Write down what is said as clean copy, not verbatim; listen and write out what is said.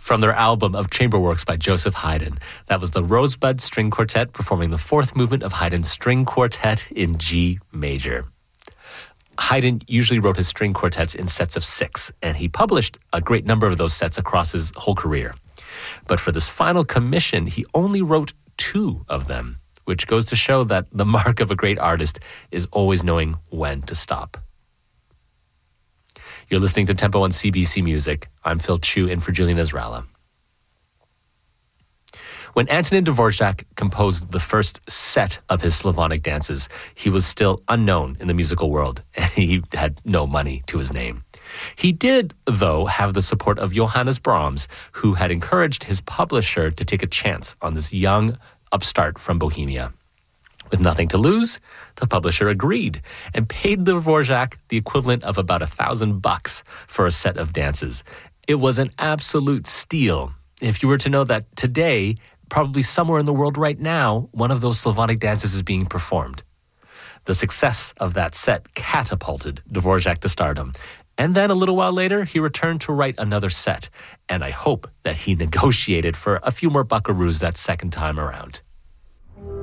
from their album of chamber works by Joseph Haydn. That was the Rosebud String Quartet performing the fourth movement of Haydn's String Quartet in G major. Haydn usually wrote his string quartets in sets of 6, and he published a great number of those sets across his whole career. But for this final commission, he only wrote 2 of them, which goes to show that the mark of a great artist is always knowing when to stop. You're listening to Tempo on CBC Music. I'm Phil Chu in for Julian Ezralla. When Antonin Dvorak composed the first set of his Slavonic dances, he was still unknown in the musical world, and he had no money to his name. He did, though, have the support of Johannes Brahms, who had encouraged his publisher to take a chance on this young upstart from Bohemia. With nothing to lose, the publisher agreed and paid Dvorak the equivalent of about $1,000 for a set of dances. It was an absolute steal. If you were to know that today, probably somewhere in the world right now, one of those Slavonic dances is being performed. The success of that set catapulted Dvorak to stardom. And then a little while later, he returned to write another set. And I hope that he negotiated for a few more buckaroos that second time around.